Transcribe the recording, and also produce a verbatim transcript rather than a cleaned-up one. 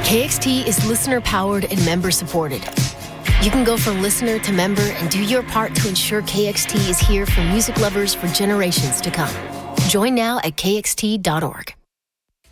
K X T is listener-powered and member-supported. You can go from listener to member and do your part to ensure K X T is here for music lovers for generations to come. Join now at K X T dot org.